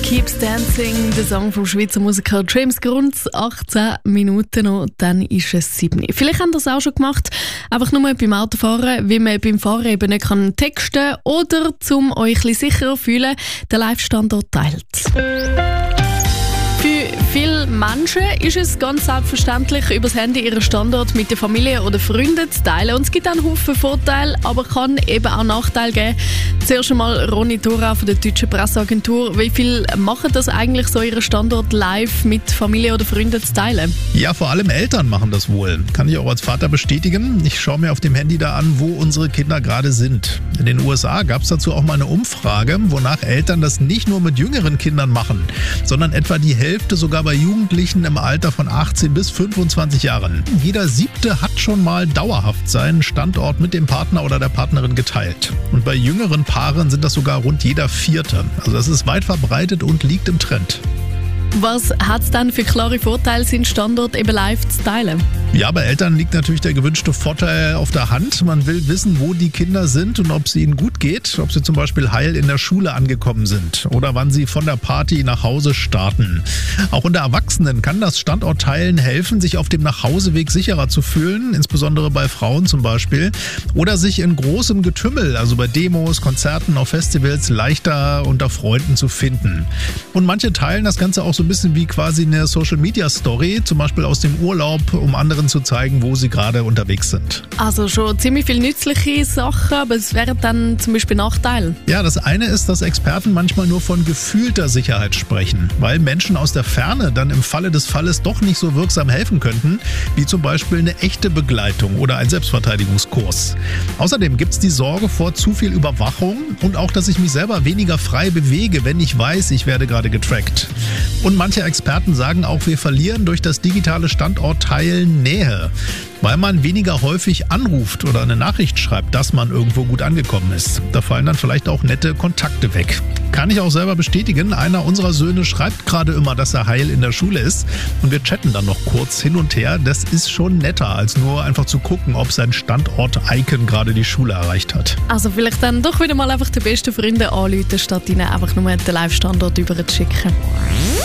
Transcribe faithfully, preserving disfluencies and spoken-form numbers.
Keeps Dancing, der Song vom Schweizer Musiker James Grunz. achtzehn Minuten noch, dann ist es sieben. Vielleicht haben das auch schon gemacht, einfach nur beim Autofahren, wie man beim Fahren eben nicht kann texten oder um euch ein bisschen sicherer fühlen, den Live-Standort teilt. Für viele Menschen ist es ganz selbstverständlich, über das Handy ihren Standort mit der Familie oder Freunden zu teilen. Und es gibt auch einen Haufen Vorteile, aber kann eben auch Nachteile geben. Zuerst einmal Ronny Thorau von der Deutschen Presseagentur. Wie viel machen das eigentlich so, ihren Standort live mit Familie oder Freunden zu teilen? Ja, vor allem Eltern machen das wohl. Kann ich auch als Vater bestätigen. Ich schaue mir auf dem Handy da an, wo unsere Kinder gerade sind. In den U S A gab es dazu auch mal eine Umfrage, wonach Eltern das nicht nur mit jüngeren Kindern machen, sondern etwa die Hälfte sogar bei Jugendlichen im Alter von achtzehn bis fünfundzwanzig Jahren. Jeder Siebte hat schon mal dauerhaft seinen Standort mit dem Partner oder der Partnerin geteilt. Und bei jüngeren Paaren sind das sogar rund jeder Vierte. Also das ist weit verbreitet und liegt im Trend. Was hat es dann für klare Vorteile, seinen Standort eben live zu teilen? Ja, bei Eltern liegt natürlich der gewünschte Vorteil auf der Hand. Man will wissen, wo die Kinder sind und ob es ihnen gut geht, ob sie zum Beispiel heil in der Schule angekommen sind oder wann sie von der Party nach Hause starten. Auch unter Erwachsenen kann das Standortteilen helfen, sich auf dem Nachhauseweg sicherer zu fühlen, insbesondere bei Frauen zum Beispiel, oder sich in großem Getümmel, also bei Demos, Konzerten, auf Festivals, leichter unter Freunden zu finden. Und manche teilen das Ganze auch so ein bisschen wie quasi eine Social-Media-Story, zum Beispiel aus dem Urlaub, um anderen zu zeigen, wo sie gerade unterwegs sind. Also schon ziemlich viele nützliche Sachen, aber es wären dann zum Beispiel Nachteile. Ja, das eine ist, dass Experten manchmal nur von gefühlter Sicherheit sprechen, weil Menschen aus der Ferne dann im Falle des Falles doch nicht so wirksam helfen könnten, wie zum Beispiel eine echte Begleitung oder ein Selbstverteidigungskurs. Außerdem gibt es die Sorge vor zu viel Überwachung und auch, dass ich mich selber weniger frei bewege, wenn ich weiß, ich werde gerade getrackt. Und manche Experten sagen auch, wir verlieren durch das digitale Standortteilen Nähe, weil man weniger häufig anruft oder eine Nachricht schreibt, dass man irgendwo gut angekommen ist. Da fallen dann vielleicht auch nette Kontakte weg. Kann ich auch selber bestätigen. Einer unserer Söhne schreibt gerade immer, dass er heil in der Schule ist. Und wir chatten dann noch kurz hin und her. Das ist schon netter, als nur einfach zu gucken, ob sein Standort-Icon gerade die Schule erreicht hat. Also vielleicht dann doch wieder mal einfach die besten Freunde anrufen, statt ihnen einfach nur den Live-Standort überzuschicken.